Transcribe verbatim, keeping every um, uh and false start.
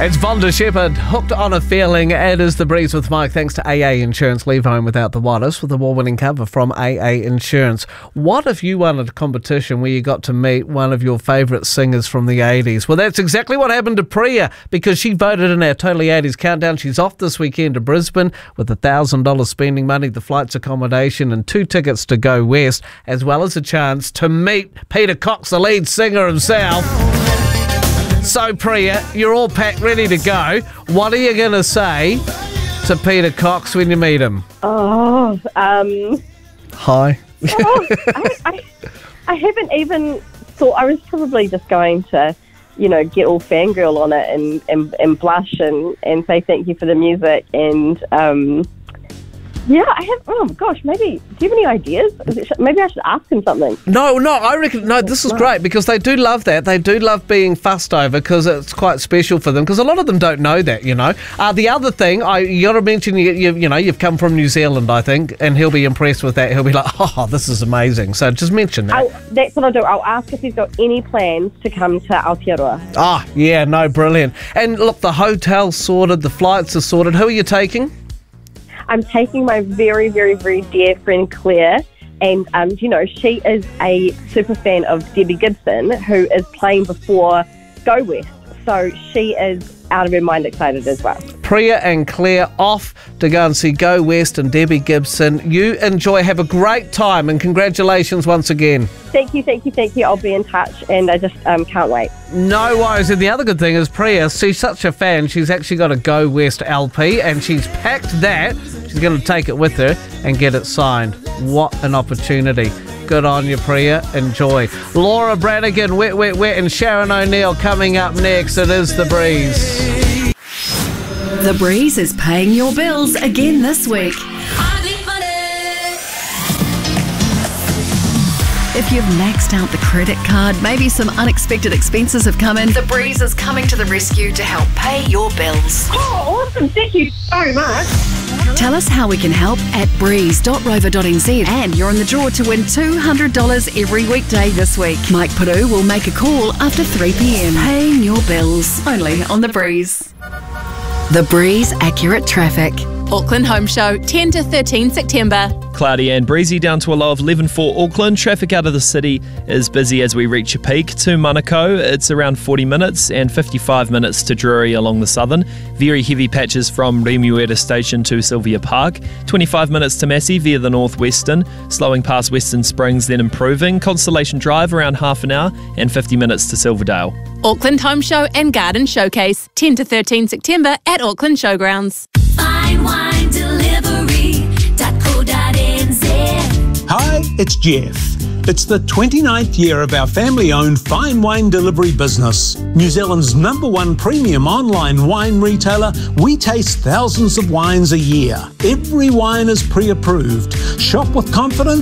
It's Vonda Shepherd, Hooked on a Feeling. It is The Breeze with Mike, thanks to A A Insurance. Leave home without the wireless with award-winning cover from A A Insurance. What if you won a competition where you got to meet one of your favourite singers from the eighties? Well, that's exactly what happened to Priya, because she voted in our Totally eighties Countdown. She's off this weekend to Brisbane with one thousand dollars spending money, the flights, accommodation and two tickets to Go West, as well as a chance to meet Peter Cox, the lead singer himself. So, Priya, you're all packed, ready to go. What are you going to say to Peter Cox when you meet him? Oh, um... Hi. oh, I, I, I haven't even thought... I was probably just going to, you know, get all fangirl on it and, and, and blush and, and say thank you for the music and... um. Yeah, I have. Oh gosh, maybe. Do you have any ideas? Is it, maybe I should ask him something. No, no, I reckon. No, this is great because they do love that. They do love being fussed over because it's quite special for them. Because a lot of them don't know that, you know. Uh, the other thing, I you got to mention, you, you, you know, you've come from New Zealand, I think, and he'll be impressed with that. He'll be like, oh, this is amazing. So just mention that. I'll, that's what I'll do. I'll ask if he's got any plans to come to Aotearoa. Ah, yeah, no, brilliant. And look, the hotel's sorted, the flights are sorted. Who are you taking? I'm taking my very, very, very dear friend Claire, and um, you know, she is a super fan of Debbie Gibson, who is playing before Go West. So she is out of her mind excited as well. Priya and Claire off to go and see Go West and Debbie Gibson. You enjoy, have a great time, and congratulations once again. Thank you, thank you, thank you. I'll be in touch, and I just um, can't wait. No worries. And the other good thing is Priya, she's such a fan, she's actually got a Go West L P, and she's packed that. She's going to take it with her and get it signed. What an opportunity. Good on you, Priya. Enjoy. Laura Branigan, Wet, Wet, Wet, and Sharon O'Neill coming up next. It is The Breeze. The Breeze is paying your bills again this week. If you've maxed out the credit card, maybe some unexpected expenses have come in, The Breeze is coming to the rescue to help pay your bills. Oh, awesome. Thank you so much. Tell us how we can help at breeze dot rover dot n z, and you're in the draw to win two hundred dollars every weekday this week. Mike Peru will make a call after three p.m. Paying your bills, only on The Breeze. The Breeze Accurate Traffic. Auckland Home Show, ten to thirteen September. Cloudy and breezy down to a low of eleven for Auckland. Traffic out of the city is busy as we reach a peak. To Manukau, it's around forty minutes and fifty-five minutes to Drury along the southern. Very heavy patches from Remuera Station to Sylvia Park. twenty-five minutes to Massey via the northwestern, slowing past Western Springs, then improving. Constellation Drive around half an hour and fifty minutes to Silverdale. Auckland Home Show and Garden Showcase, ten to thirteen September at Auckland Showgrounds. Fine wine delivery dot co dot n z. Hi, it's Jeff. It's the twenty-ninth year of our family-owned fine wine delivery business. New Zealand's number one premium online wine retailer, we taste thousands of wines a year. Every wine is pre-approved. Shop with confidence